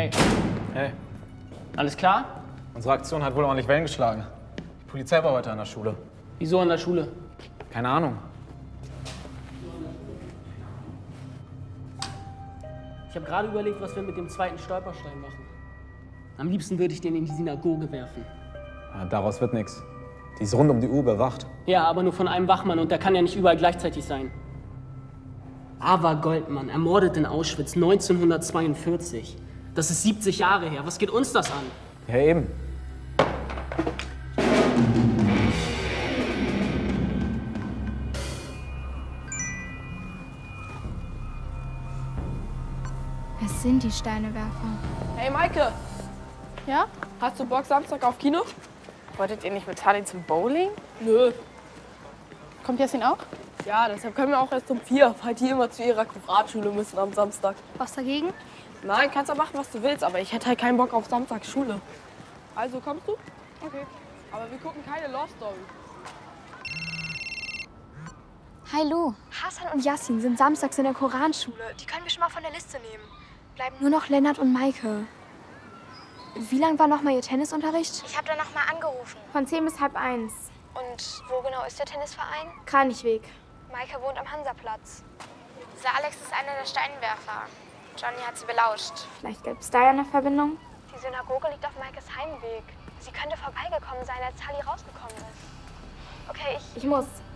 Hey, Hey, alles klar? unsere Aktion hat wohl ordentlich Wellen geschlagen. Die Polizei war heute an der Schule. Wieso an der Schule? Keine Ahnung. Ich habe gerade überlegt, was wir mit dem zweiten Stolperstein machen. Am liebsten würde ich den in die Synagoge werfen. Ja, daraus wird nichts. Die ist rund um die Uhr überwacht. Ja, aber nur von einem Wachmann und der kann ja nicht überall gleichzeitig sein. Ava Goldmann, ermordet in Auschwitz 1942. Das ist 70 Jahre her. Was geht uns das an? Ja, eben. Es sind die Steinewerfer. Hey Maike, Ja? hast du Bock Samstag auf Kino? Wolltet ihr nicht mit Tali zum Bowling? Nö. Kommt Jessin auch? Ja, deshalb können wir auch erst um 4, weil die immer zu ihrer Kuratschule müssen am Samstag. Was dagegen? Nein, kannst ja machen, was du willst, aber ich hätte halt keinen Bock auf Samstagsschule. Also kommst du? Okay. Aber wir gucken keine Love Story. Hi Lu. Hasan und Yassin sind samstags in der Koranschule. Die können wir schon mal von der Liste nehmen. Bleiben nur noch Lennart und Maike. Wie lang war noch mal Ihr Tennisunterricht? Ich habe da noch mal angerufen. Von 10 bis halb 1. Und wo genau ist der Tennisverein? Kranichweg. Maike wohnt am Hansaplatz. Dieser Alex ist einer der Steinwerfer. Johnny hat sie belauscht. Vielleicht gäbe es da ja eine Verbindung. Die Synagoge liegt auf Maikes Heimweg. Sie könnte vorbeigekommen sein, als Sally rausgekommen ist. Okay, Ich muss.